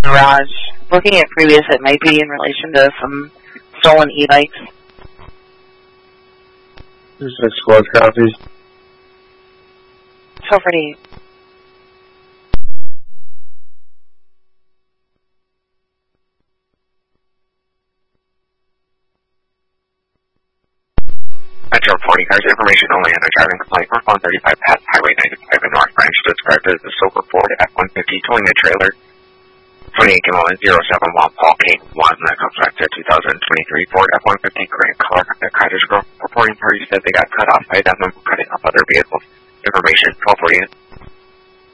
Garage. Looking at previous, it might be in relation to some stolen e-bikes. There's a squad copies. 1248. Metro reporting cars information only on a driving complaint for 135 past Highway 95 in North Branch, described as a silver Ford F-150 towing a trailer. 28 Gimel 071 Paul King 1, that comes back to 2023 Ford F-150 gray color. The Cottage Grove reporting party said they got cut off by that member cutting off other vehicles. Information 1248.